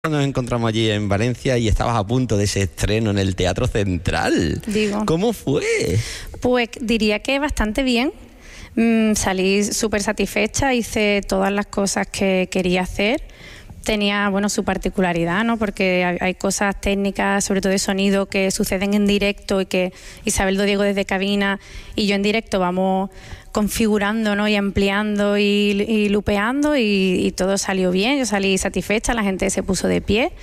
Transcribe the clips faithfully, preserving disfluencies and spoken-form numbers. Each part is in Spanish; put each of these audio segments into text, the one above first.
Nos encontramos allí en Valencia y estabas a punto de ese estreno en el Teatro Central. Digo. ¿Cómo fue? Pues diría que bastante bien. Mm, salí súper satisfecha, hice todas las cosas que quería hacer. Tenía, bueno, su particularidad, ¿no? Porque hay, hay cosas técnicas, sobre todo de sonido, que suceden en directo y que Isabel Dodiego desde cabina y yo en directo vamos configurando, ¿no? Y ampliando y, y lupeando y, y todo salió bien. Yo salí satisfecha, la gente se puso de pie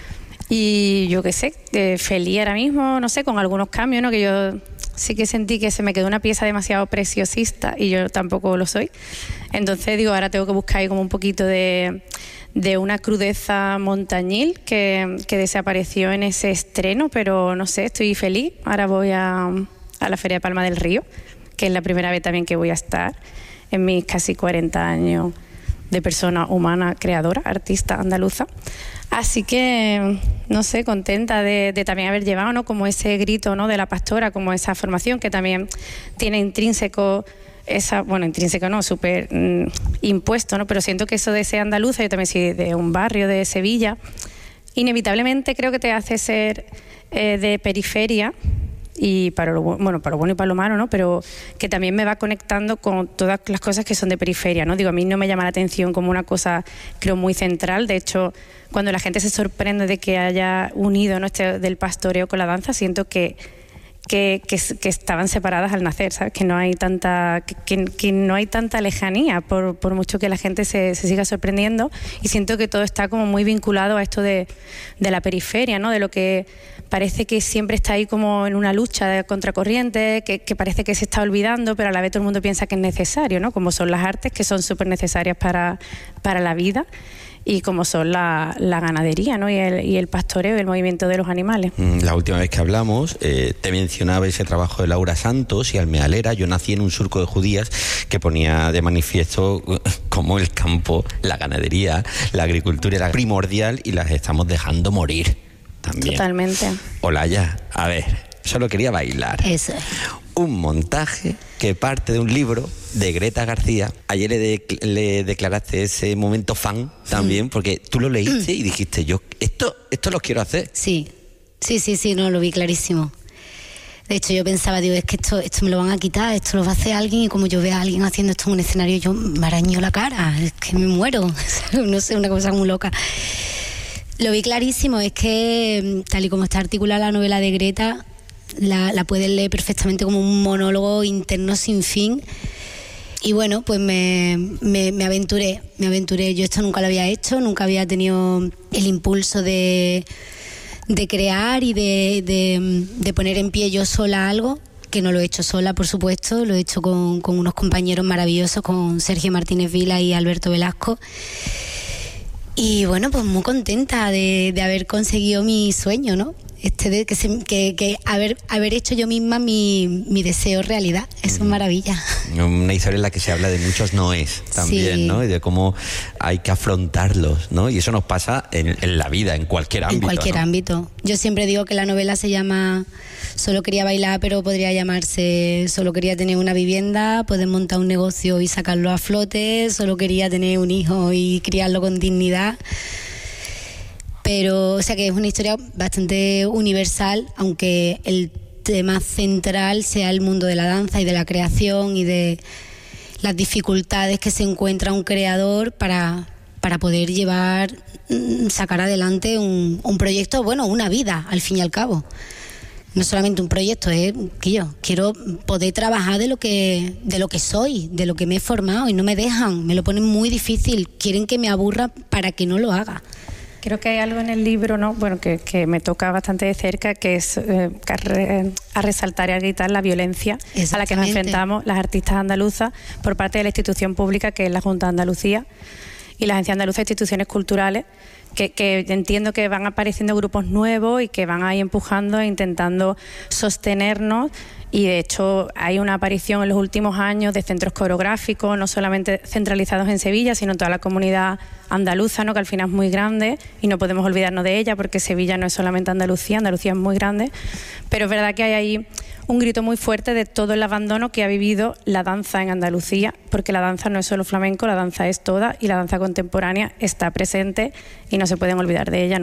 y yo qué sé, eh, feliz ahora mismo, no sé, con algunos cambios, ¿no? Que yo sí que sentí que se me quedó una pieza demasiado preciosista y yo tampoco lo soy. Entonces digo, ahora tengo que buscar ahí como un poquito de, de una crudeza montañil que, que desapareció en ese estreno, pero no sé, estoy feliz. Ahora voy a, a la Feria de Palma del Río, que es la primera vez también que voy a estar en mis casi cuarenta años de persona humana, creadora, artista andaluza. Así que, no sé, contenta de, de también haber llevado, ¿no? Como ese grito, ¿no? De la pastora, como esa formación que también tiene intrínseco esa, bueno, intrínseco no, súper mm, impuesto, ¿no? Pero siento que eso de ser andaluza, yo también soy de un barrio de Sevilla, inevitablemente creo que te hace ser eh, de periferia, y para lo bueno, para lo bueno y para lo malo, ¿no? Pero que también me va conectando con todas las cosas que son de periferia, ¿no? Digo, a mí no me llama la atención como una cosa, creo, muy central. De hecho, cuando la gente se sorprende de que haya unido, ¿no? Este del pastoreo con la danza, siento que Que, que, que estaban separadas al nacer, ¿sabes? Que no hay tanta, que, que no hay tanta lejanía, por, por mucho que la gente se, se siga sorprendiendo, y siento que todo está como muy vinculado a esto de, de la periferia, ¿no? De lo que parece que siempre está ahí como en una lucha de contracorriente, que, que parece que se está olvidando, pero a la vez todo el mundo piensa que es necesario, ¿no? Como son las artes, que son súper necesarias para, para la vida, y como son la, la ganadería, ¿no? y, el, y el pastoreo y el movimiento de los animales. La última vez que hablamos eh, te mencionaba ese trabajo de Laura Santos y Almealera. Yo nací en un surco de judías que ponía de manifiesto cómo el campo, la ganadería, la agricultura era primordial y las estamos dejando morir también. Totalmente. Olaya, a ver, solo quería bailar. Eso. Un montaje que parte de un libro de Greta García. Ayer le, de, le declaraste ese momento fan también, porque tú lo leíste y dijiste, yo esto esto lo quiero hacer. Sí, sí, sí, sí, no, lo vi clarísimo. De hecho, yo pensaba, digo, es que esto, esto me lo van a quitar, esto lo va a hacer alguien, y como yo vea a alguien haciendo esto en un escenario, yo me araño la cara, es que me muero. No sé, una cosa muy loca. Lo vi clarísimo, es que tal y como está articulada la novela de Greta, La, la puedes leer perfectamente como un monólogo interno sin fin. Y bueno, pues me, me, me aventuré, me aventuré. Yo esto nunca lo había hecho, nunca había tenido el impulso de, de crear y de, de, de poner en pie yo sola algo, que no lo he hecho sola, por supuesto, lo he hecho con, con unos compañeros maravillosos, con Sergio Martínez Vila y Alberto Velasco. Y bueno, pues muy contenta de, de haber conseguido mi sueño, ¿no? Este de que, se, que, que haber, haber hecho yo misma mi, mi deseo realidad. Eso es maravilla. Una historia en la que se habla de muchos noes también, sí. ¿no? Y de cómo hay que afrontarlos, ¿no? Y eso nos pasa en, en la vida, en cualquier ámbito. En cualquier ¿no? ámbito. Yo siempre digo que la novela se llama Solo quería bailar, pero podría llamarse Solo quería tener una vivienda, poder montar un negocio y sacarlo a flote, solo quería tener un hijo y criarlo con dignidad. Pero, o sea que es una historia bastante universal, aunque el tema central sea el mundo de la danza y de la creación y de las dificultades que se encuentra un creador para, para poder llevar, sacar adelante un, un proyecto, bueno, una vida, al fin y al cabo. No solamente un proyecto, es que yo quiero poder trabajar de lo que, de lo que soy, de lo que me he formado, y no me dejan, me lo ponen muy difícil, quieren que me aburra para que no lo haga. Creo que hay algo en el libro, ¿no? Bueno, que, que me toca bastante de cerca, que es eh, a, re, a resaltar y a gritar la violencia a la que nos enfrentamos las artistas andaluzas por parte de la institución pública, que es la Junta de Andalucía, y la Agencia Andaluza de Instituciones Culturales, que, que entiendo que van apareciendo grupos nuevos y que van ahí empujando e intentando sostenernos. Y de hecho hay una aparición en los últimos años de centros coreográficos, no solamente centralizados en Sevilla, sino en toda la comunidad andaluza, ¿no? Que al final es muy grande y no podemos olvidarnos de ella, porque Sevilla no es solamente Andalucía, Andalucía es muy grande. Pero es verdad que hay ahí un grito muy fuerte de todo el abandono que ha vivido la danza en Andalucía, porque la danza no es solo flamenco, la danza es toda, y la danza contemporánea está presente y no no se pueden olvidar de ella